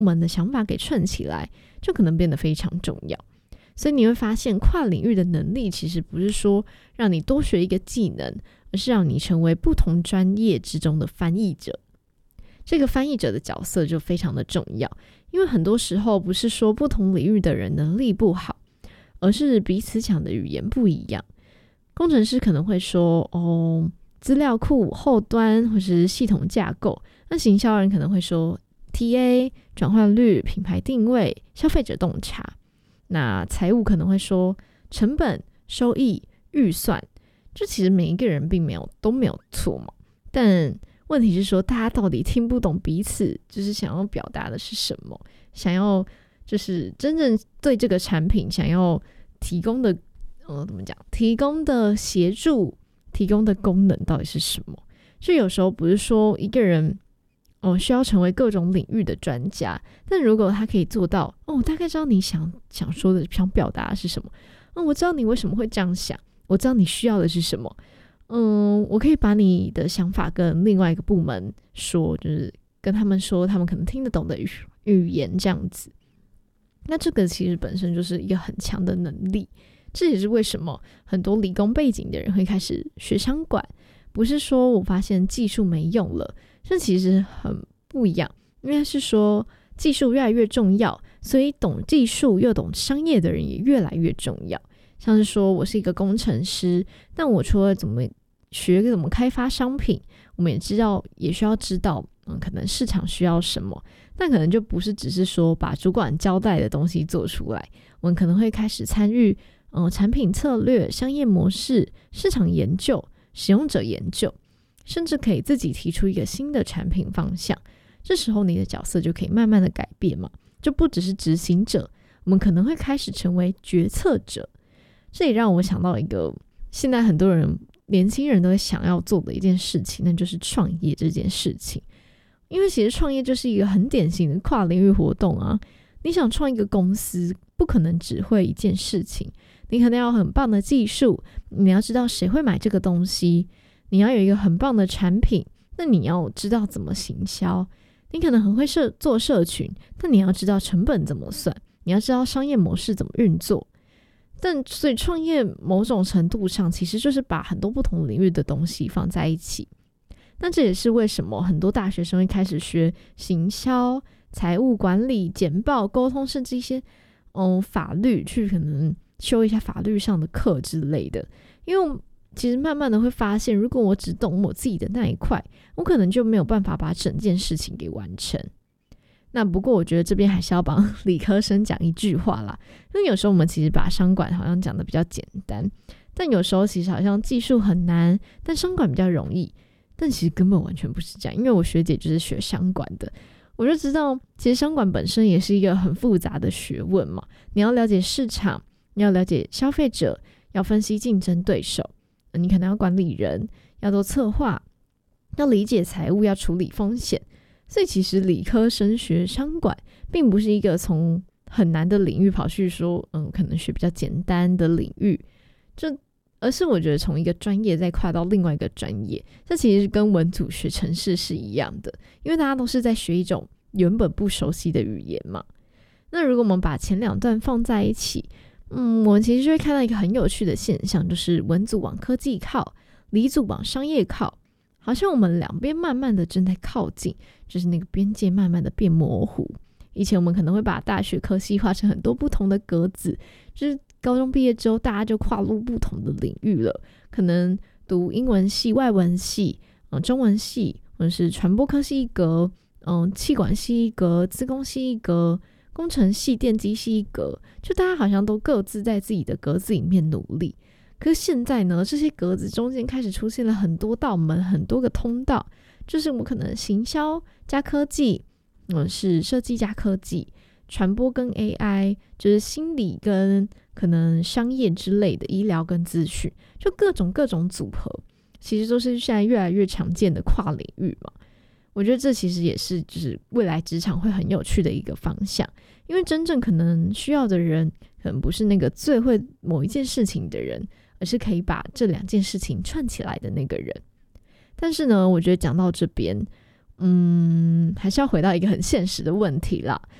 门的想法给串起来，就可能变得非常重要。所以你会发现跨领域的能力其实不是说让你多学一个技能，而是让你成为不同专业之中的翻译者。这个翻译者的角色就非常的重要，因为很多时候不是说不同领域的人能力不好，而是彼此讲的语言不一样。工程师可能会说资料库后端或是系统架构，那行销人可能会说 TA 转换率、品牌定位、消费者洞察，那财务可能会说成本、收益、预算。就其实每一个人都没有错嘛，但问题是说大家到底听不懂彼此就是想要表达的是什么，想要就是真正对这个产品想要提供的提供的协助、提供的功能到底是什么。所以有时候不是说一个人需要成为各种领域的专家，但如果他可以做到我大概知道你想说的、想表达的是什么，我知道你为什么会这样想，我知道你需要的是什么，我可以把你的想法跟另外一个部门说，就是跟他们说他们可能听得懂的语言这样子。那这个其实本身就是一个很强的能力，这也是为什么很多理工背景的人会开始学商管。不是说我发现技术没用了，这其实很不一样，应该是说技术越来越重要，所以懂技术又懂商业的人也越来越重要。像是说我是一个工程师，但我除了怎么开发商品，我们也需要知道可能市场需要什么，但可能就不是只是说把主管交代的东西做出来，我们可能会开始参与产品策略、商业模式、市场研究、使用者研究，甚至可以自己提出一个新的产品方向。这时候你的角色就可以慢慢的改变嘛，就不只是执行者，我们可能会开始成为决策者。这也让我想到一个现在很多年轻人都会想要做的一件事情，那就是创业这件事情。因为其实创业就是一个很典型的跨领域活动啊，你想创一个公司，不可能只会一件事情，你可能要有很棒的技术，你要知道谁会买这个东西，你要有一个很棒的产品，那你要知道怎么行销，你可能很会做社群，但你要知道成本怎么算，你要知道商业模式怎么运作。所以创业某种程度上其实就是把很多不同领域的东西放在一起。那这也是为什么很多大学生会开始学行销、财务管理、简报、沟通，甚至一些法律，去可能修一下法律上的课之类的。因为其实慢慢的会发现，如果我只懂我自己的那一块，我可能就没有办法把整件事情给完成。那不过我觉得这边还是要帮理科生讲一句话啦，因为有时候我们其实把商管好像讲的比较简单，但有时候其实好像技术很难，但商管比较容易，但其实根本完全不是这样。因为我学姐就是学商管的，我就知道其实商管本身也是一个很复杂的学问嘛，你要了解市场，你要了解消费者，要分析竞争对手，你可能要管理人，要做策划，要理解财务，要处理风险。所以其实理科生学商管并不是一个从很难的领域跑去说可能学比较简单的领域，而是我觉得从一个专业再跨到另外一个专业。这其实跟文组学程式是一样的，因为大家都是在学一种原本不熟悉的语言嘛。那如果我们把前两段放在一起，我们其实就会看到一个很有趣的现象，就是文组往科技靠，理组往商业靠，好像我们两边慢慢的正在靠近，就是那个边界慢慢的变模糊。以前我们可能会把大学科系划成很多不同的格子，就是高中毕业之后大家就跨入不同的领域了，可能读英文系、外文系、中文系，或者是传播科系一格，企管系一格，资工系一格，工程系、电机系一格，就大家好像都各自在自己的格子里面努力。可是现在呢，这些格子中间开始出现了很多道门，很多个通道，就是我可能行销加科技，是设计加科技，传播跟 AI， 就是心理跟可能商业之类的，医疗跟资讯，就各种组合，其实都是现在越来越常见的跨领域嘛。我觉得这其实也是就是未来职场会很有趣的一个方向，因为真正可能需要的人，可能不是那个最会某一件事情的人，而是可以把这两件事情串起来的那个人。但是呢，我觉得讲到这边， 还是要回到一个很现实的问题啦，